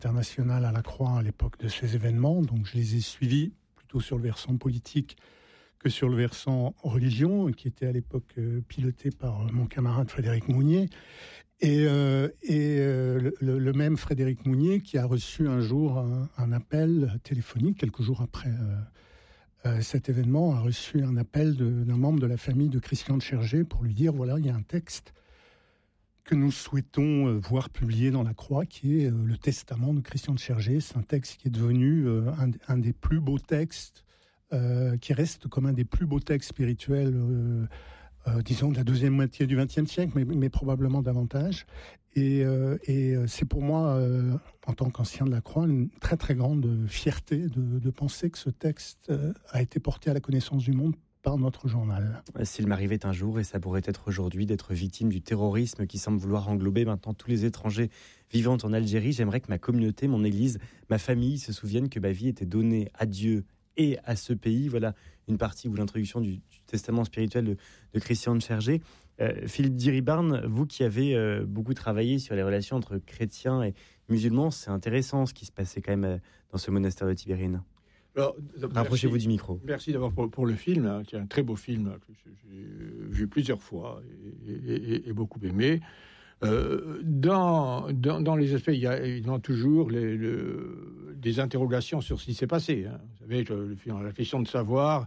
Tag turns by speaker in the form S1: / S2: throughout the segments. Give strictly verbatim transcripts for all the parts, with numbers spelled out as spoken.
S1: internationale à la Croix à l'époque de ces événements, donc je les ai suivis plutôt sur le versant politique que sur le versant religion, qui était à l'époque euh, piloté par mon camarade Frédéric Mounier. Et, euh, et euh, le, le même Frédéric Mounier qui a reçu un jour un, un appel téléphonique, quelques jours après euh, euh, cet événement, a reçu un appel de, d'un membre de la famille de Christian de Chergé pour lui dire, voilà, il y a un texte que nous souhaitons euh, voir publié dans la Croix, qui est euh, le testament de Christian de Chergé. C'est un texte qui est devenu euh, un, un des plus beaux textes, euh, qui reste comme un des plus beaux textes spirituels euh, Euh, disons de la deuxième moitié du vingtième siècle, mais, mais probablement davantage. Et, euh, et c'est pour moi, euh, en tant qu'ancien de la Croix, une très très grande fierté de, de penser que ce texte euh, a été porté à la connaissance du monde par notre journal.
S2: S'il m'arrivait un jour, et ça pourrait être aujourd'hui, d'être victime du terrorisme qui semble vouloir englober maintenant tous les étrangers vivant en Algérie, j'aimerais que ma communauté, mon église, ma famille se souviennent que ma vie était donnée à Dieu et à ce pays. Voilà une partie ou l'introduction du, du testament spirituel de, de Christian de Chergé. Euh, Philippe Diribarne, vous qui avez euh, beaucoup travaillé sur les relations entre chrétiens et musulmans, c'est intéressant ce qui se passait quand même euh, dans ce monastère de Tibérine.
S3: Alors,
S2: rapprochez-vous
S3: merci,
S2: du micro.
S3: Merci d'abord pour, pour le film, hein, qui est un très beau film hein, que j'ai vu plusieurs fois et, et, et, et beaucoup aimé. Euh, dans, dans, dans les aspects, il y a évidemment toujours les, le, des interrogations sur ce qui s'est passé. Hein. Vous savez, le, la question de savoir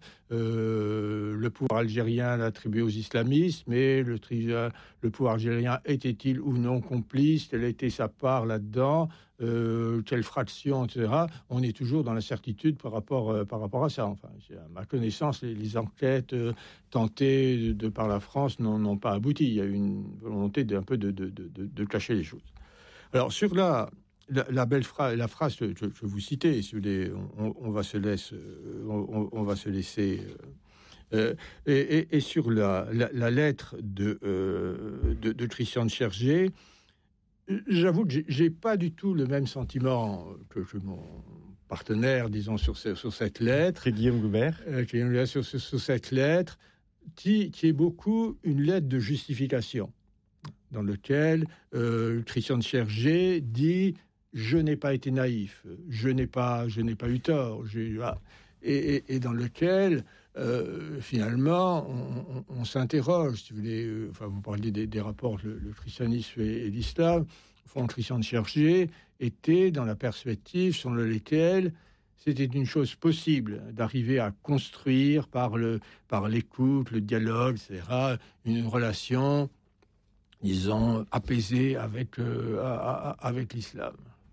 S3: euh, le pouvoir algérien l'attribuer aux islamistes, mais le, le pouvoir algérien était-il ou non complice? Quelle était sa part là-dedans? Euh, quelle fraction, et cetera. On est toujours dans l'incertitude par rapport euh, par rapport à ça. Enfin, à ma connaissance, les, les enquêtes euh, tentées de, de par la France n'ont, n'ont pas abouti. Il y a eu une volonté d'un peu de, de, de, de cacher les choses. Alors sur la la, la belle phrase, la phrase que je, je vous citais, si vous voulez, on, on va se laisser, on, on va se laisser. Euh, et, et, et sur la, la, la lettre de, euh, de de Christian de Chergé. J'avoue que j'ai, j'ai pas du tout le même sentiment que, que mon partenaire, disons, sur, ce, sur cette lettre.
S2: C'est Guillaume Goubert.
S3: Euh, Guillaume Goubert sur, sur, sur cette lettre, qui, qui est beaucoup une lettre de justification, dans laquelle euh, Christian de Chergé dit « Je n'ai pas été naïf, je n'ai pas, je n'ai pas eu tort. » Et, et, et dans lequel, euh, finalement, on, on, on s'interroge, si vous voulez, euh, enfin, vous parliez des, des rapports, le, le christianisme et, et l'islam, au fond, Christian de Chergé était dans la perspective selon laquelle c'était une chose possible d'arriver à construire par, le, par l'écoute, le dialogue, et cetera, une relation, disons, apaisée avec, euh, avec l'islam.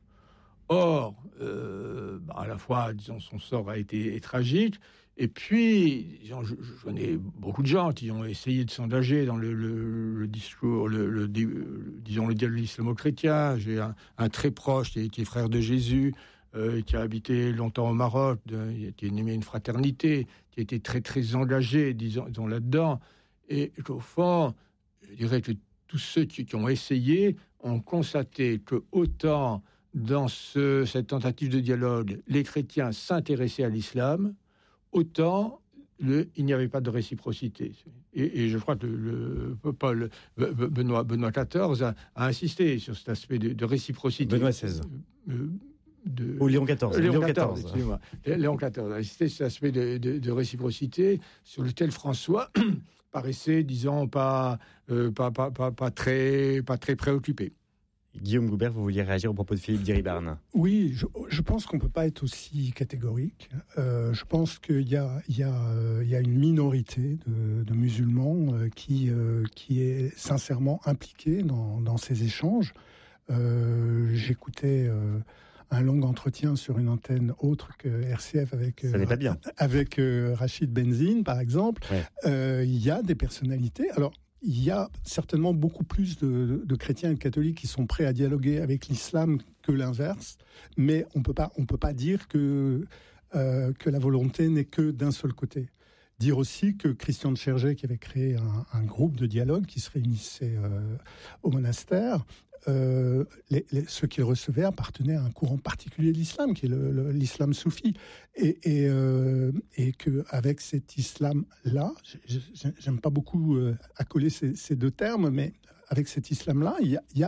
S3: Or, euh, bah à la fois, disons, son sort a été tragique, et puis, disons, je, je connais beaucoup de gens qui ont essayé de s'engager dans le, le, le discours, le, le, le, disons, le dialogue islamo-chrétien. J'ai un, un très proche qui est, qui est frère de Jésus, euh, qui a habité longtemps au Maroc, de, qui a animé une fraternité, qui a été très, très engagé, disons, disons là-dedans. Et au fond, je dirais que tous ceux qui, qui ont essayé ont constaté que autant dans ce, cette tentative de dialogue, les chrétiens s'intéressaient à l'islam, autant le, il n'y avait pas de réciprocité. Et, et je crois que le, Paul, Benoît, Benoît quatorze a, a insisté sur cet aspect de, de réciprocité.
S2: Benoît seize.
S3: Euh, de,
S2: Ou Léon quatorze.
S3: Léon,
S2: Léon
S3: quatorze,
S2: quatorze.
S3: excusez-moi. Léon quatorze a insisté sur cet aspect de, de, de réciprocité sur lequel François paraissait, disons, pas, euh, pas, pas, pas, pas, très, pas très préoccupé.
S2: Guillaume Goubert, vous vouliez réagir au propos de Philippe Diribarne?
S1: Oui, je, je pense qu'on ne peut pas être aussi catégorique. Euh, je pense qu'il y a, il y a, euh, il y a une minorité de, de musulmans euh, qui, euh, qui est sincèrement impliquée dans, dans ces échanges. Euh, j'écoutais euh, un long entretien sur une antenne autre que R C F avec,
S2: Ça n'est pas bien.
S1: avec euh, Rachid Benzine, par exemple.
S2: Ouais.
S1: Euh, il y a des personnalités. Alors, il y a certainement beaucoup plus de, de chrétiens et de catholiques qui sont prêts à dialoguer avec l'islam que l'inverse, mais on peut pas, on peut pas dire que euh, que la volonté n'est que d'un seul côté. Dire aussi que Christian de Chergé, qui avait créé un, un groupe de dialogue qui se réunissait euh, au monastère, euh, les, les, ceux qu'il recevait appartenaient à un courant particulier de l'islam, qui est le, le, l'islam soufi, et, et, euh, et que avec cet islam-là, j'aime pas beaucoup euh, accoler ces, ces deux termes, mais avec cet islam-là, il y a, il y a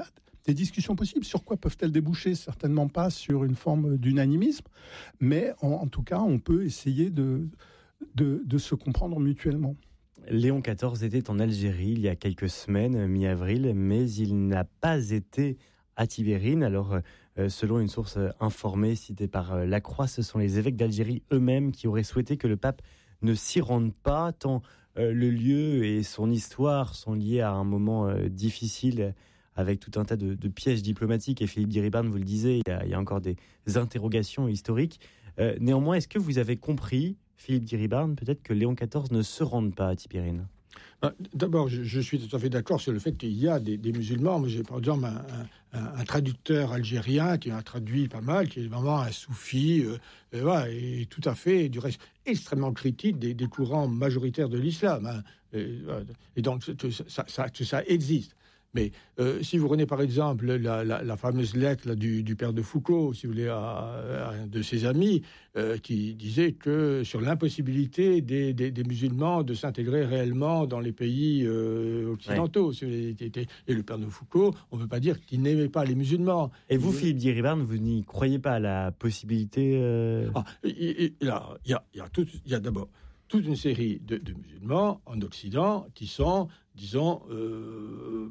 S1: des discussions possibles. Sur quoi peuvent-elles déboucher ? Certainement pas sur une forme d'unanimisme, mais en, en tout cas, on peut essayer de, de, de se comprendre mutuellement.
S2: Léon quatorze était en Algérie il y a quelques semaines, mi-avril, mais il n'a pas été à Tibérine. Alors, euh, selon une source informée citée par euh, La Croix, ce sont les évêques d'Algérie eux-mêmes qui auraient souhaité que le pape ne s'y rende pas, tant euh, le lieu et son histoire sont liés à un moment euh, difficile, avec tout un tas de, de pièges diplomatiques. Et Philippe Diribarne, vous le disiez, il y a, il y a encore des interrogations historiques. Euh, néanmoins, est-ce que vous avez compris, Philippe Diribarne, peut-être que Léon quatorze ne se rende pas à Tibérine ?
S3: D'abord, je, je suis tout à fait d'accord sur le fait qu'il y a des, des musulmans. Moi, j'ai par exemple un, un, un traducteur algérien qui a traduit pas mal, qui est vraiment un soufi, euh, et, voilà, et tout à fait, du reste, extrêmement critique des, des courants majoritaires de l'islam. Hein. Et, et donc, ça, ça, ça existe. Mais euh, si vous prenez par exemple la, la, la fameuse lettre là, du, du père de Foucault, si vous voulez, à, à un de ses amis, euh, qui disait que sur l'impossibilité des, des, des musulmans de s'intégrer réellement dans les pays euh, occidentaux. Ouais. Et le père de Foucault, on ne peut pas dire qu'il n'aimait pas les musulmans.
S2: Et vous, il... Philippe Diribarne, vous n'y croyez pas à la possibilité euh...
S3: ah, Il y a, il y a, il y a, tout, il y a d'abord toute une série de, de musulmans en Occident qui sont, disons, euh,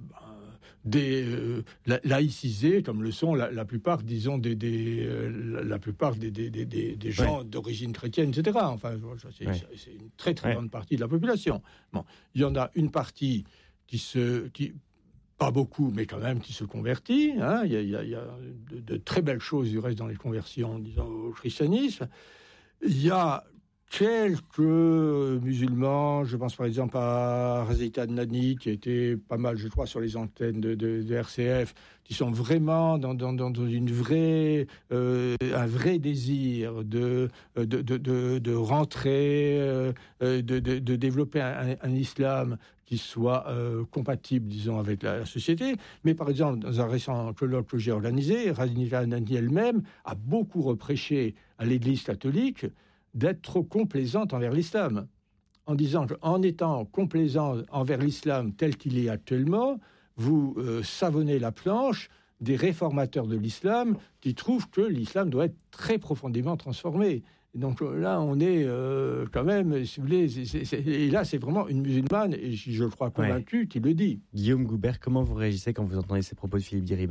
S3: des euh, laïcisés, comme le sont la, la plupart, disons, des, des euh, la plupart des, des, des, des gens ouais. d'origine chrétienne, et cetera. Enfin, c'est, ouais. c'est une très très ouais. grande partie de la population. Bon, il y en a une partie qui se, qui pas beaucoup, mais quand même qui se convertit. Hein. Il y a, il y a, il y a de, de très belles choses du reste dans les conversions, disons, au christianisme. Il y a quelques musulmans, je pense par exemple à Razita Adnani, qui était pas mal, je crois, sur les antennes de, de, de R C F, qui sont vraiment dans, dans, dans une vraie, euh, un vrai désir de, de, de, de, de rentrer, euh, de, de, de développer un, un islam qui soit euh, compatible, disons, avec la, la société. Mais par exemple, dans un récent colloque que j'ai organisé, Razita Adnani elle-même a beaucoup reproché à l'Église catholique d'être trop complaisante envers l'islam, en disant qu'en étant complaisant envers l'islam tel qu'il est actuellement, vous euh, savonnez la planche des réformateurs de l'islam qui trouvent que l'islam doit être très profondément transformé. Et donc là, on est euh, quand même, si vous voulez, c'est, c'est, c'est, et là, c'est vraiment une musulmane, et je le crois convaincue, ouais. qui le dit.
S2: Guillaume Goubert, comment vous réagissez quand vous entendez ces propos de Philippe Diribarne ?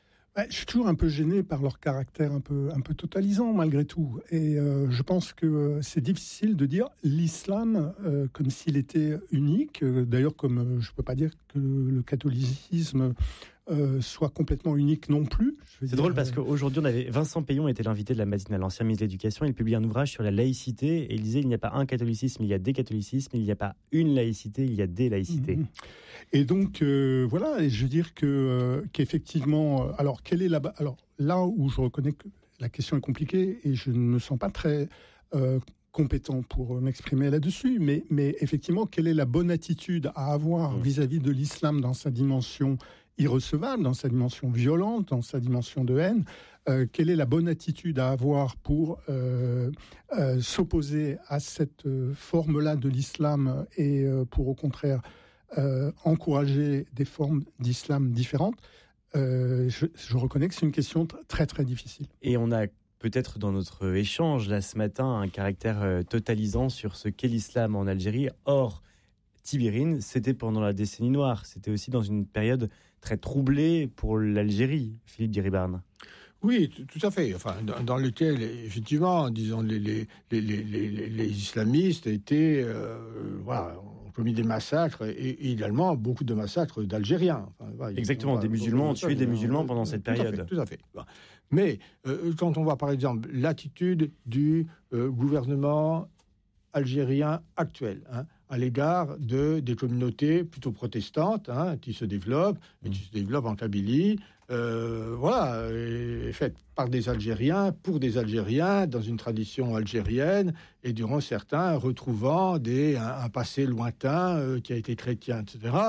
S1: Je suis toujours un peu gêné par leur caractère un peu, un peu totalisant, malgré tout. Et euh, je pense que c'est difficile de dire l'islam euh, comme s'il était unique. D'ailleurs, comme euh, je ne peux pas dire que le, le catholicisme euh, soit complètement unique non plus.
S2: C'est dire, drôle parce qu'aujourd'hui, on avait Vincent Payon était l'invité de la matinale, l'ancien ministre de l'Éducation. Il publie un ouvrage sur la laïcité et il disait il n'y a pas un catholicisme, il y a des catholicismes, il n'y a pas une laïcité, il y a des laïcités. Mmh.
S1: Et donc, euh, voilà, et je veux dire que, euh, qu'effectivement, euh, alors, quelle est la, alors, là où je reconnais que la question est compliquée et je ne me sens pas très euh, compétent pour m'exprimer là-dessus, mais, mais effectivement, quelle est la bonne attitude à avoir mmh. vis-à-vis de l'islam dans sa dimension irrecevable, dans sa dimension violente, dans sa dimension de haine, euh, quelle est la bonne attitude à avoir pour euh, euh, s'opposer à cette euh, forme-là de l'islam et euh, pour au contraire euh, encourager des formes d'islam différentes, euh, je, je reconnais que c'est une question t- très très difficile.
S2: Et on a peut-être dans notre échange là ce matin un caractère euh, totalisant sur ce qu'est l'islam en Algérie. Or, Tibérine, c'était pendant la décennie noire, c'était aussi dans une période très troublée pour l'Algérie, Philippe Diribarne.
S3: Oui, tout à fait. Enfin, dans, dans lequel, effectivement, disons, les, les, les, les, les, les islamistes étaient, euh, voilà, ont commis des massacres, et, et également beaucoup de massacres d'Algériens. Enfin, voilà,
S2: Exactement, des musulmans ont tué des musulmans pendant cette période.
S3: Tout à fait. Tout à fait. Mais euh, quand on voit, par exemple, l'attitude du euh, gouvernement algérien actuel, hein, à l'égard de, des communautés plutôt protestantes, hein, qui se développent, et qui se développent en Kabylie, euh, voilà, et, et faites par des Algériens, pour des Algériens, dans une tradition algérienne, et durant certains retrouvant des, un, un passé lointain euh, qui a été chrétien, et cetera.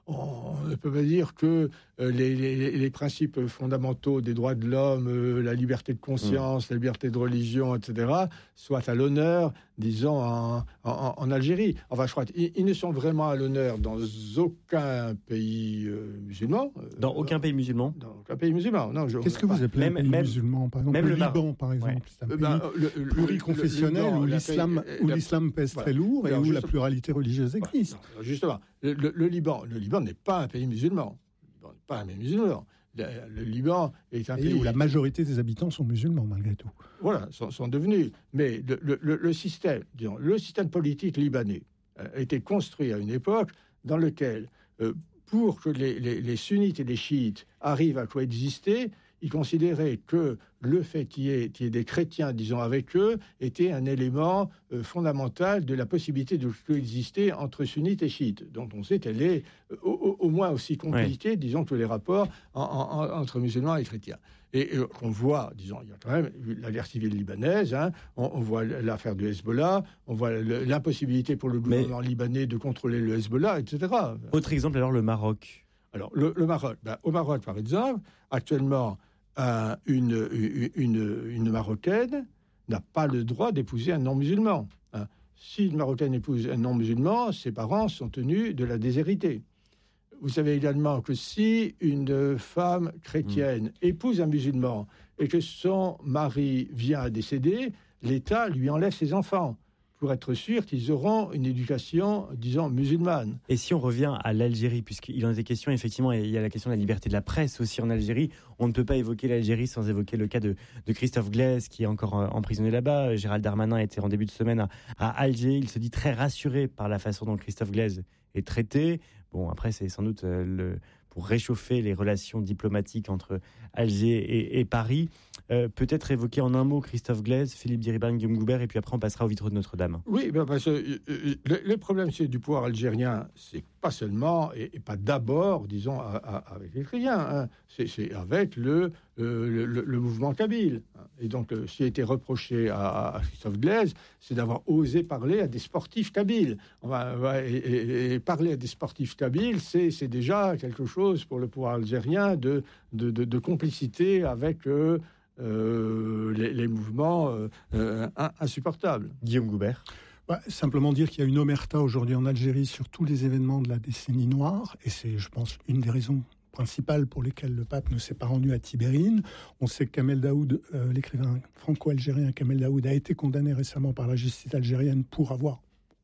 S3: on ne peut pas dire que euh, les, les, les principes fondamentaux des droits de l'homme, euh, la liberté de conscience, mmh. la liberté de religion, et cetera, soient à l'honneur, disons, en, en, en Algérie. Enfin, je crois qu'ils ils ne sont vraiment à l'honneur dans aucun pays euh, musulman.
S2: Dans euh, aucun pays musulman
S3: Dans aucun pays musulman, non. Je,
S1: Qu'est-ce que vous appelez même, un pays même, musulman, par exemple, même le, le Liban, par exemple, ouais. c'est un pays ben, le, le, pluriconfessionnel, le, le, où l'islam, pays, où l'islam pèse voilà. très lourd et où la pluralité religieuse existe.
S3: Non, justement, le, le, le Liban, le Liban n'est pas un pays musulman. Le Liban n'est pas un pays musulman. Le, le Liban est un pays, pays
S1: où la majorité des habitants sont musulmans, malgré tout.
S3: Voilà, sont, sont devenus. Mais le, le, le, le système, disons, le système politique libanais a été construit à une époque dans laquelle, euh, pour que les, les, les sunnites et les chiites arrivent à coexister, ils considéraient que le fait qu'il y ait, qu'il y ait des chrétiens, disons, avec eux, était un élément euh, fondamental de la possibilité de coexister entre sunnites et chiites, dont on sait qu'elle est euh, au, au moins aussi compliquée, ouais. disons, que les rapports en, en, entre musulmans et chrétiens. Et euh, on voit, disons, il y a quand même la guerre civile libanaise, hein, on, on voit l'affaire du Hezbollah, on voit le, l'impossibilité pour le gouvernement Mais... libanais de contrôler le Hezbollah, et cetera.
S2: Autre exemple, alors, le Maroc.
S3: Alors, le, le Maroc, ben, au Maroc, par exemple, actuellement, Euh, une, une, une Marocaine n'a pas le droit d'épouser un non-musulman. Hein. Si une Marocaine épouse un non-musulman, ses parents sont tenus de la déshériter. Vous savez également que si une femme chrétienne mmh. épouse un musulman et que son mari vient à décéder, l'État lui enlève ses enfants pour être sûr qu'ils auront une éducation, disons, musulmane.
S2: Et si on revient à l'Algérie, puisqu'il en était question, effectivement, il y a la question de la liberté de la presse aussi en Algérie, on ne peut pas évoquer l'Algérie sans évoquer le cas de, de Christophe Glaise, qui est encore emprisonné là-bas. Gérald Darmanin était en début de semaine à, à Alger. Il se dit très rassuré par la façon dont Christophe Glaise est traité. Bon, après, c'est sans doute euh, le, pour réchauffer les relations diplomatiques entre Alger et, et Paris. Euh, peut-être évoquer en un mot Christophe Glaise, Philippe Diribarne, Guillaume Goubert, et puis après on passera au vitraux de Notre-Dame.
S3: Oui, ben parce que euh, le, le problème c'est du pouvoir algérien, c'est pas seulement et, et pas d'abord, disons, à, à, avec les chrétiens, hein. c'est, c'est avec le, euh, le, le mouvement kabyle. Et donc, euh, ce qui a été reproché à, à Christophe Glaise, c'est d'avoir osé parler à des sportifs kabyles. On va, va, et, et, et parler à des sportifs kabyles, c'est, c'est déjà quelque chose pour le pouvoir algérien de, de, de, de complicité avec euh, euh, les, les mouvements euh, euh, insupportables.
S2: Guillaume Goubert.
S1: Bah, simplement dire qu'il y a une omerta aujourd'hui en Algérie sur tous les événements de la décennie noire, et c'est, je pense, une des raisons principales pour lesquelles le pape ne s'est pas rendu à Tibérine. On sait que Kamel Daoud, euh, l'écrivain franco-algérien Kamel Daoud, a été condamné récemment par la justice algérienne pour avoir,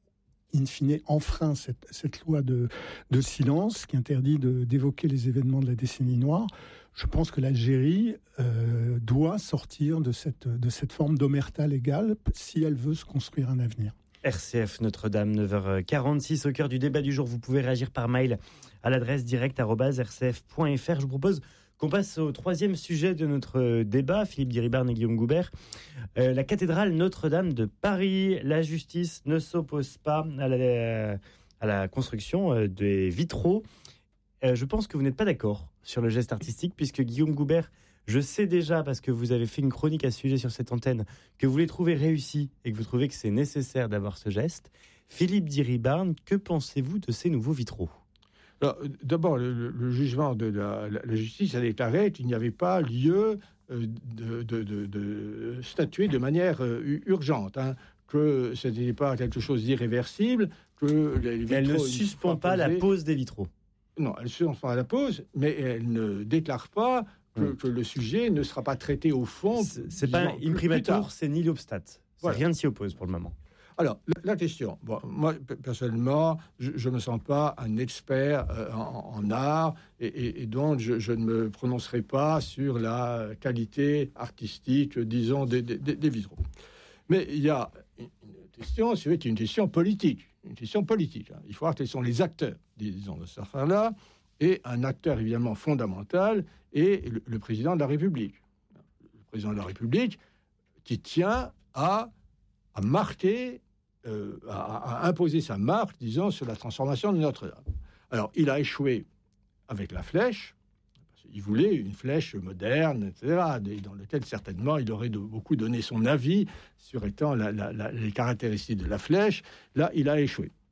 S1: in fine, enfreint cette, cette loi de, de silence qui interdit de, d'évoquer les événements de la décennie noire. Je pense que l'Algérie euh, doit sortir de cette, de cette forme d'omerta légale si elle veut se construire un avenir.
S2: R C F Notre-Dame, neuf heures quarante-six, au cœur du débat du jour. Vous pouvez réagir par mail à l'adresse direct arobase r c f point f r. Je vous propose qu'on passe au troisième sujet de notre débat, Philippe Diribarne et Guillaume Goubert. Euh, la cathédrale Notre-Dame de Paris. La justice ne s'oppose pas à la, à la construction des vitraux. Euh, je pense que vous n'êtes pas d'accord sur le geste artistique, puisque Guillaume Goubert, je sais déjà, parce que vous avez fait une chronique à ce sujet sur cette antenne, que vous les trouvez réussis et que vous trouvez que c'est nécessaire d'avoir ce geste. Philippe Diribarne, que pensez-vous de ces nouveaux vitraux ?
S3: Alors, d'abord, le, le jugement de la, la, la justice a déclaré qu'il n'y avait pas lieu euh, de, de, de, de statuer de manière euh, urgente, hein, que ce n'était pas quelque chose d'irréversible, que les vitraux...
S2: Elle ne suspend pas posés. La pose des vitraux.
S3: Non, elle ne suspend pas la pose, mais elle ne déclare pas que, mmh. que le sujet ne sera pas traité au fond.
S2: C'est, c'est pas imprimatur, c'est ni l'obstat. Voilà. Rien ne s'y oppose pour le moment.
S3: Alors, la, la question, bon, moi, personnellement, je ne me sens pas un expert euh, en, en art et, et, et donc je, je ne me prononcerai pas sur la qualité artistique, disons, des, des, des vitraux. Mais il y a une question, c'est une question politique. Une question politique. Hein. Il faut voir quels sont les acteurs, disons, de cette affaire-là. Et un acteur, évidemment, fondamental est le, le président de la République. Le président de la République qui tient à, à marquer, euh, à, à imposer sa marque, disons, sur la transformation de Notre-Dame. Alors, il a échoué avec la flèche. Il voulait une flèche moderne, et cetera, dans laquelle, certainement, il aurait de, beaucoup donné son avis sur étant la, la, la, les caractéristiques de la flèche. Là, il a échoué.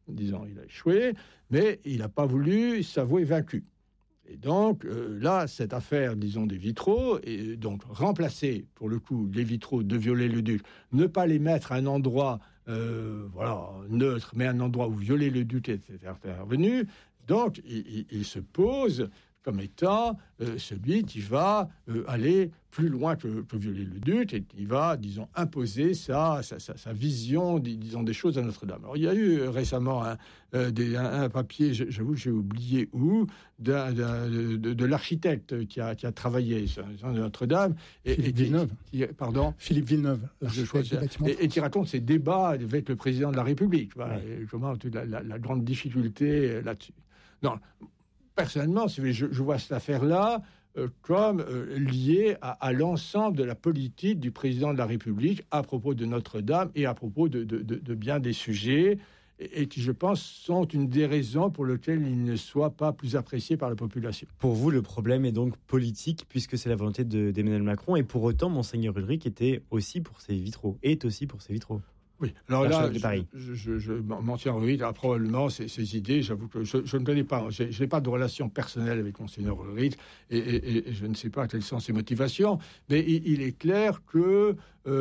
S3: disons, il a échoué, mais il n'a pas voulu s'avouer vaincu. Et donc, euh, là, cette affaire, disons, des vitraux, et donc remplacer, pour le coup, les vitraux de Viollet-le-Duc, ne pas les mettre à un endroit, euh, voilà, neutre, mais un endroit où Viollet-le-Duc était intervenu. Donc, il, il, il se pose comme étant euh, celui qui va euh, aller plus loin que, que Viollet-le-Duc et qui va, disons, imposer sa, sa, sa, sa vision, disons, des choses à Notre-Dame. Alors, il y a eu récemment un, euh, des, un, un papier, j'avoue que j'ai oublié où, d'un, d'un, de, de l'architecte qui a, qui a travaillé sur Notre-Dame. Et,
S1: Philippe
S3: et qui,
S1: Villeneuve.
S3: Qui, pardon
S1: Philippe Villeneuve, l'architecte des bâtiments.
S3: Et, et qui raconte ses débats avec le président de la République. Voilà,
S2: ouais.
S3: Et comment la, la, la grande difficulté là-dessus. Non. Personnellement, je, je vois cette affaire-là euh, comme euh, liée à, à l'ensemble de la politique du président de la République à propos de Notre-Dame et à propos de, de, de, de bien des sujets, et, et qui, je pense, sont une des raisons pour lesquelles il ne soit pas plus apprécié par la population.
S2: Pour vous, le problème est donc politique, puisque c'est la volonté de, d'Emmanuel Macron, et pour autant, Monseigneur Ulrich était aussi pour ses vitraux, est aussi pour ses vitraux.
S3: Oui, alors là,
S2: de Paris.
S3: je, je, je m'en tiens Ulrich, alors probablement ces, ces idées, j'avoue que je, je ne connais pas, je n'ai pas de relation personnelle avec Monseigneur Ulrich, et, et, et je ne sais pas quelles sont ses motivations, mais il, il est clair que,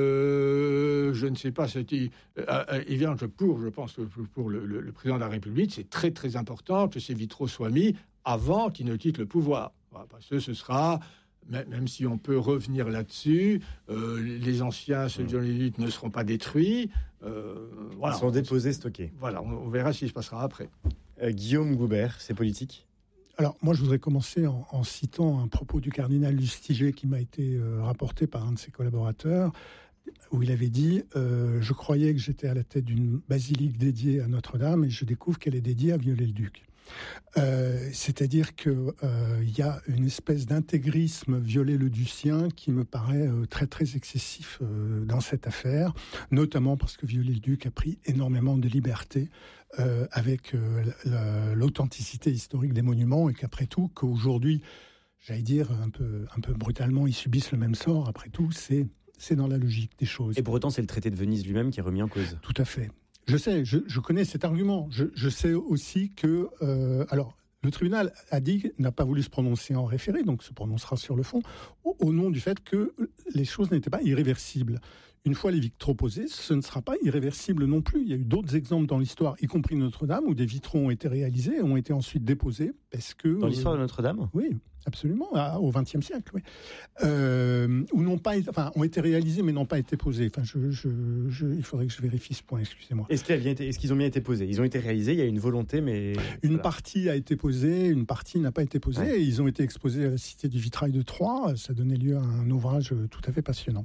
S3: euh, je ne sais pas, c'est, il, euh, il vient que pour, je pense, pour le, le, le président de la République, c'est très très important que ces vitraux soient mis avant qu'il ne quitte le pouvoir, voilà, parce que ce sera... Même si on peut revenir là-dessus, euh, les anciens, ceux de Viollet-le-Duc, ne seront pas détruits. Euh, voilà.
S2: Ils sont déposés, stockés.
S3: Voilà, on, on verra ce qui se passera après.
S2: Euh, Guillaume Goubert, c'est politique ?
S1: Alors, moi, je voudrais commencer en, en citant un propos du cardinal Lustiger qui m'a été euh, rapporté par un de ses collaborateurs, où il avait dit euh, « Je croyais que j'étais à la tête d'une basilique dédiée à Notre-Dame et je découvre qu'elle est dédiée à Viollet-le-Duc. » Euh, c'est-à-dire qu'il euh, y a une espèce d'intégrisme Viollet-le-Ducien qui me paraît euh, très très excessif euh, dans cette affaire, notamment parce que Viollet-le-Duc a pris énormément de liberté euh, avec euh, la, l'authenticité historique des monuments, et qu'après tout, qu'aujourd'hui, j'allais dire un peu, un peu brutalement, ils subissent le même sort. Après tout, c'est, c'est dans la logique des choses.
S2: Et pour autant, c'est le traité de Venise lui-même qui est remis en cause.
S1: Tout à fait. Je sais, je, je connais cet argument. Je, je sais aussi que, euh, alors, le tribunal a dit, n'a pas voulu se prononcer en référé, donc se prononcera sur le fond, au, au nom du fait que les choses n'étaient pas irréversibles. Une fois les vitraux posés, ce ne sera pas irréversible non plus. Il y a eu d'autres exemples dans l'histoire, y compris Notre-Dame, où des vitraux ont été réalisés et ont été ensuite déposés parce que...
S2: Dans l'histoire
S1: euh,
S2: de Notre-Dame ?
S1: Oui, absolument, à, au vingtième siècle, oui. Euh, ou n'ont pas été, enfin, ont été réalisés mais n'ont pas été posés. Enfin, je, je, je, il faudrait que je vérifie ce point, excusez-moi.
S2: Est-ce, qu'il a bien été, est-ce qu'ils ont bien été posés ? Ils ont été réalisés, il y a une volonté, mais...
S1: Une
S2: voilà.
S1: partie a été posée, une partie n'a pas été posée.
S2: Ouais.
S1: Et ils ont été exposés à la Cité du Vitrail de Troyes. Ça donnait lieu à un ouvrage tout à fait passionnant.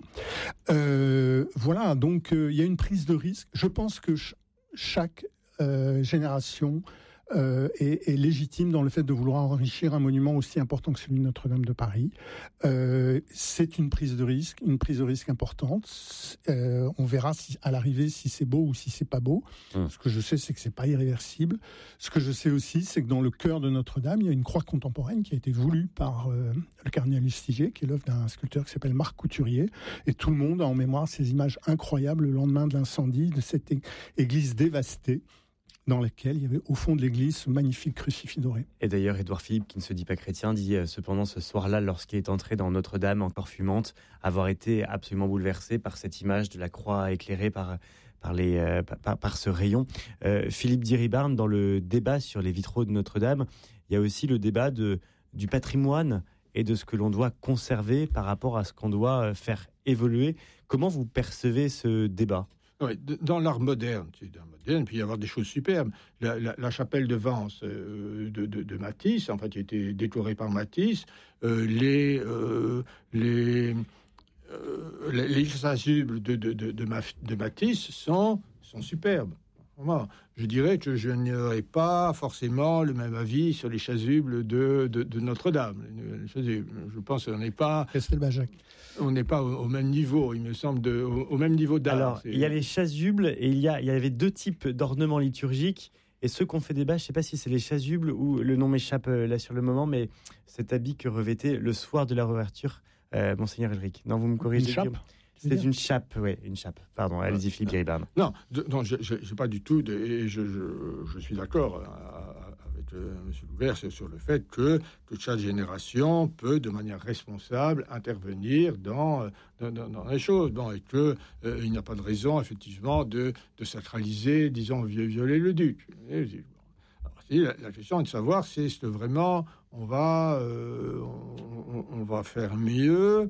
S1: Euh, voilà, donc euh, il y a une prise de risque. Je pense que ch- chaque euh, génération euh, est, est légitime dans le fait de vouloir enrichir un monument aussi important que celui de Notre-Dame de Paris. Euh, c'est une prise de risque, une prise de risque importante. Euh, on verra si, à l'arrivée si c'est beau ou si c'est pas beau.
S2: Mmh.
S1: Ce que je sais, c'est que c'est pas irréversible. Ce que je sais aussi, c'est que dans le cœur de Notre-Dame, il y a une croix contemporaine qui a été voulue par euh, le cardinal Lustiger, qui est l'œuvre d'un sculpteur qui s'appelle Marc Couturier. Et tout le monde a en mémoire ces images incroyables le lendemain de l'incendie de cette é- église dévastée, dans laquelle il y avait au fond de l'église ce magnifique crucifix doré.
S2: Et d'ailleurs, Édouard Philippe, qui ne se dit pas chrétien, dit euh, cependant ce soir-là, lorsqu'il est entré dans Notre-Dame, encore fumante, avoir été absolument bouleversé par cette image de la croix éclairée par, par, les, euh, par, par ce rayon. Euh, Philippe Diribarne, dans le débat sur les vitraux de Notre-Dame, il y a aussi le débat de, du patrimoine et de ce que l'on doit conserver par rapport à ce qu'on doit faire évoluer. Comment vous percevez ce débat ?
S3: Oui, dans l'art moderne, dans moderne, puis il y avoir des choses superbes. La, la, la chapelle de Vence euh, de, de, de Matisse, en fait, qui a été décorée par Matisse, euh, les euh, les euh, les, les chasubles de de, de, de, de Matisse sont sont superbes. Moi, je dirais que je n'aurais pas forcément le même avis sur les chasubles de, de, de Notre-Dame. Les chasubles, je pense qu'on n'est pas...
S1: Castelbajac.
S3: On n'est pas au, au même niveau, il me semble, de, au, au même niveau d'art.
S2: Alors,
S3: c'est...
S2: il y a les chasubles et il y, a, il y avait deux types d'ornements liturgiques. Et ceux qu'on fait débat, je ne sais pas si c'est les chasubles ou le nom m'échappe là sur le moment, mais cet habit que revêtait le soir de la réouverture, euh, Monseigneur Ulrich. Non, vous me corrigez.
S1: Une chape.
S2: C'est une chape, oui, une chape. Pardon, allez-y, Philippe Diribarne.
S3: Non, de, non, je n'ai pas du tout, de, et je, je, je suis d'accord avec euh, M. Loubert sur le fait que, que chaque génération peut, de manière responsable, intervenir dans, dans, dans, dans les choses, bon, et qu'il euh, n'y a pas de raison, effectivement, de, de sacraliser, disons, violer le duc. Alors, la, la question est de savoir si c'est vraiment, on va, euh, on, on va faire mieux.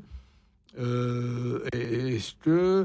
S3: Euh, est-ce que,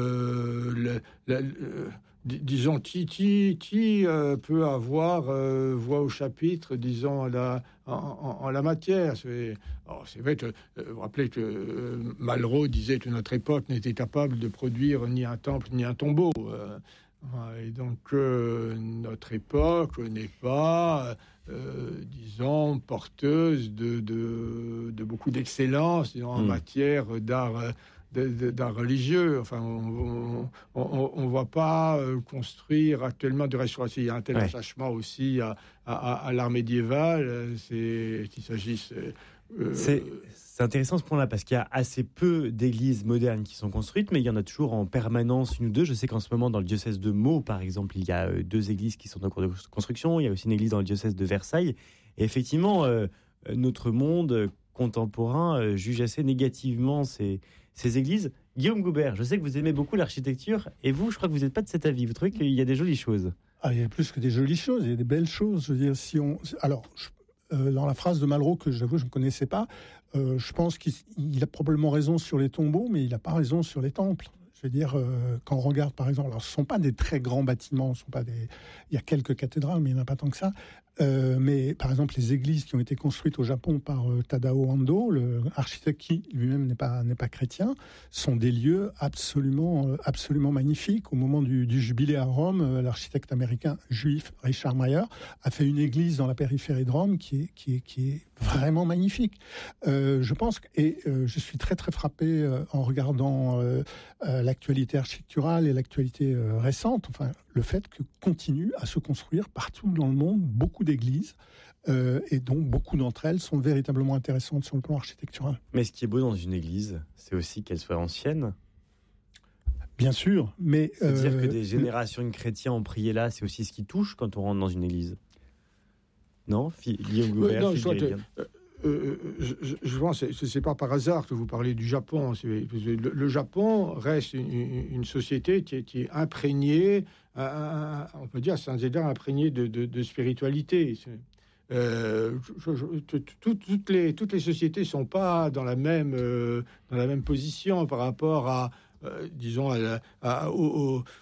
S3: euh, la, la, euh, disons, qui, qui, qui euh, peut avoir euh, voix au chapitre, disons, la, en, en, en la matière? C'est, alors, c'est vrai que, euh, vous vous rappelez que euh, Malraux disait que notre époque n'était capable de produire ni un temple ni un tombeau. Euh, et donc, euh, notre époque n'est pas... Euh, disons, porteuse de, de, de beaucoup d'excellence, disons, en mmh. matière d'art, de, de, d'art religieux. Enfin, on ne va pas construire actuellement de restauration. Il y a un tel ouais. attachement aussi à, à, à l'art médiéval, c'est, qu'il s'agisse... Euh,
S2: c'est, c'est intéressant ce point-là, parce qu'il y a assez peu d'églises modernes qui sont construites, mais il y en a toujours en permanence une ou deux. Je sais qu'en ce moment, dans le diocèse de Meaux, par exemple, il y a deux églises qui sont en cours de construction. Il y a aussi une église dans le diocèse de Versailles. Et effectivement, euh, notre monde contemporain euh, juge assez négativement ces, ces églises. Guillaume Goubert, je sais que vous aimez beaucoup l'architecture, et vous, je crois que vous n'êtes pas de cet avis. Vous trouvez qu'il y a des jolies choses?
S1: Ah, il y a plus que des jolies choses, il y a des belles choses. Je veux dire, si on... Alors... Je... Euh, dans la phrase de Malraux, que j'avoue je ne connaissais pas, euh, je pense qu'il il a probablement raison sur les tombeaux, mais il n'a pas raison sur les temples. Je veux dire, euh, quand on regarde par exemple, alors ce ne sont pas des très grands bâtiments, ce sont pas des... il y a quelques cathédrales, mais il n'y en a pas tant que ça. Euh, mais par exemple, les églises qui ont été construites au Japon par euh, Tadao Ando, l'architecte qui lui-même n'est pas, n'est pas chrétien, sont des lieux absolument, euh, absolument magnifiques. Au moment du, du jubilé à Rome, euh, l'architecte américain juif Richard Mayer a fait une église dans la périphérie de Rome qui est, qui est, qui est vraiment magnifique. Euh, je pense que, et euh, je suis très très frappé euh, en regardant euh, euh, l'actualité architecturale et l'actualité euh, récente, enfin le fait que continue à se construire partout dans le monde beaucoup d'églises, euh, et donc beaucoup d'entre elles sont véritablement intéressantes sur le plan architectural.
S2: Mais ce qui est beau dans une église, c'est aussi qu'elle soit ancienne.
S1: Bien sûr, mais...
S2: C'est-à-dire
S1: euh,
S2: que des générations de chrétiens ont prié là, c'est aussi ce qui touche quand on rentre dans une église. Non, Guillaume Goubert,
S3: euh, non, je, euh, je, je pense que ce n'est pas par hasard que vous parlez du Japon. Le, le Japon reste une, une société qui est, qui est imprégnée, euh, on peut dire sans égard imprégnée de, de, de spiritualité. Euh, je, je, tout, toutes, les, toutes les sociétés ne sont pas dans la même, euh, dans la même position par rapport à, euh, disons, à, à, à, au, au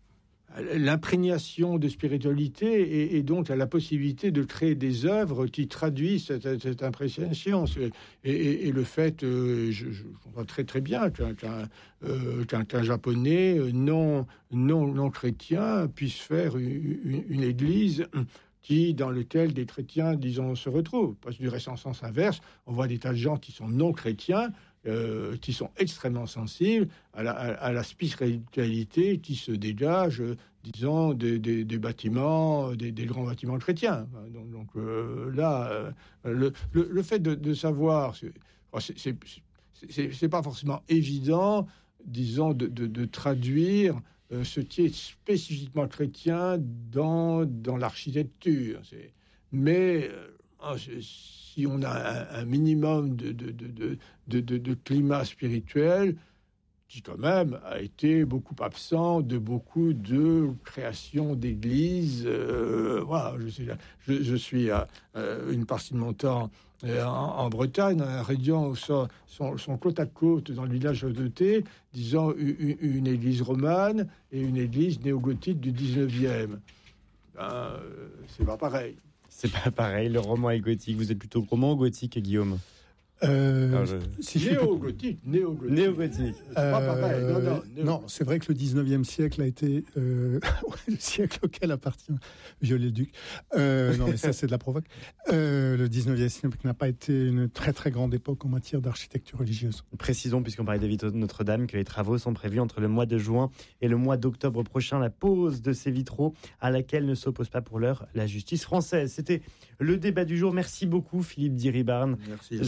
S3: l'imprégnation de spiritualité et, et donc à la possibilité de créer des œuvres qui traduisent cette, cette imprégnation. Et, et, et le fait, euh, je, je vois très très bien qu'un, qu'un, euh, qu'un, qu'un japonais non, non, non chrétien puisse faire une, une, une église qui, dans lequel des chrétiens, disons, se retrouvent. Parce que du reste, en sens inverse, on voit des tas de gens qui sont non chrétiens, Euh, qui sont extrêmement sensibles à la, à, à la spiritualité qui se dégage, euh, disons, des, des, des bâtiments, des, des grands bâtiments chrétiens. Donc, donc euh, là, euh, le, le, le fait de, de savoir, c'est, c'est, c'est, c'est pas forcément évident, disons, de, de, de traduire euh, ce qui est spécifiquement chrétien dans, dans l'architecture. C'est, mais euh, c'est, si on a un, un minimum de, de, de, de, de, de climat spirituel, qui quand même a été beaucoup absent de beaucoup de créations d'églises. Euh, voilà, je suis, je, je suis à euh, une partie de mon temps euh, en, en Bretagne, dans la région où sont, sont, sont côte à côte, dans le village de Thé, disons une, une église romane et une église néogothique du dix-neuvième. Ben, c'est pas pareil.
S2: C'est pas pareil, le roman est gothique. Vous êtes plutôt roman ou gothique, Guillaume?
S1: Euh, je... si
S3: néo-gothique, néo-gothique.
S2: Néo-gothique.
S3: C'est pas pareil. Non, non,
S1: non, c'est vrai que le dix-neuvième siècle a été euh, le siècle auquel appartient Viollet-le-Duc. Euh, non, mais ça, c'est de la provoque. Euh, le dix-neuvième siècle n'a pas été une très très grande époque en matière d'architecture religieuse.
S2: Précisons, puisqu'on parlait des vitraux de Notre-Dame, que les travaux sont prévus entre le mois de juin et le mois d'octobre prochain. La pose de ces vitraux à laquelle ne s'oppose pas pour l'heure la justice française. C'était le débat du jour. Merci beaucoup, Philippe Diribarne.
S3: Merci.
S2: Je rappelle que vous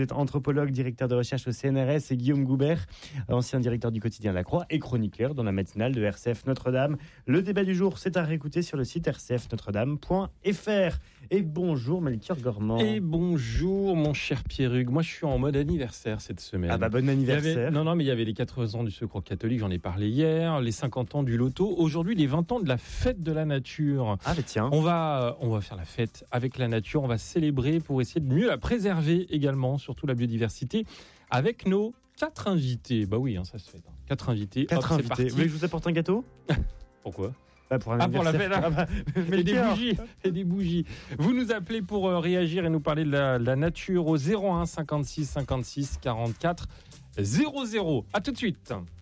S2: êtes anthropologue, directeur de recherche au C N R S, et Guillaume Goubert, ancien directeur du quotidien La Croix et chroniqueur dans la matinale de R C F Notre-Dame. Le débat du jour, c'est à réécouter sur le site r c f notre dame point f r. Et bonjour Melchior Gormand.
S4: Et bonjour mon cher Pierrugue. Moi je suis en mode anniversaire cette semaine.
S2: Ah bah bon anniversaire.
S4: Il y avait, non non mais il y avait les quatre-vingts ans du Secours catholique, j'en ai parlé hier, les cinquante ans du loto, aujourd'hui les vingt ans de la fête de la nature.
S2: Ah bah tiens.
S4: On va, on va faire la fête avec la nature, on va célébrer pour essayer de mieux la préserver également, surtout la biodiversité, avec nos quatre invités. Bah oui, hein, ça se fait. Hein. Quatre invités.
S2: Quatre
S4: Hop,
S2: invités. Vous voulez que je vous apporte un gâteau?
S4: Pourquoi?
S2: Ah, pour,
S4: ah, pour la fête,
S2: ah, bah,
S4: et des bougies, et des bougies. Vous nous appelez pour euh, réagir et nous parler de la, de la nature au zéro un cinquante-six cinquante-six quarante-quatre zéro zéro. À tout de suite.